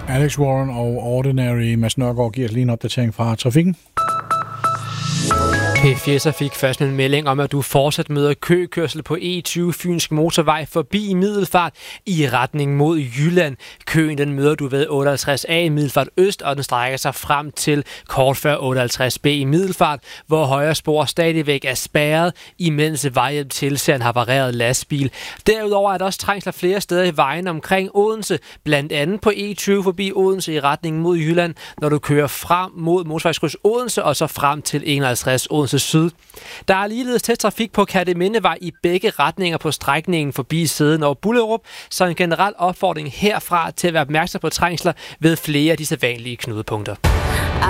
Alex Warren og Ordinary. Mads Nørgaard giver lige en opdatering fra trafikken. P4 fik først en melding om, at du fortsat møder køkørsel på E20 Fynsk Motorvej forbi Middelfart i retning mod Jylland. Køen den møder du ved 58A i Middelfart Øst, og den strækker sig frem til kort før 58B i Middelfart, hvor højre spor stadigvæk er spærret, imens vejhjælp tilser en havareret lastbil. Derudover er der også trængsler flere steder i vejen omkring Odense, blandt andet på E20 forbi Odense i retning mod Jylland, når du kører frem mod motorvejskryds Odense og så frem til 51 Odense Syd. Der er ligeledes tæt trafik på Kertemindevej i begge retninger på strækningen forbi Sæden og Bullerup, så en generel opfordring herfra til at være opmærksom på trængsler ved flere af de sædvanlige knudepunkter.